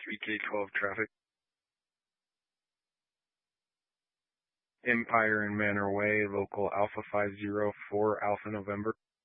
3K12 traffic. Empire and Manor Way, local Alpha 504 Alpha November.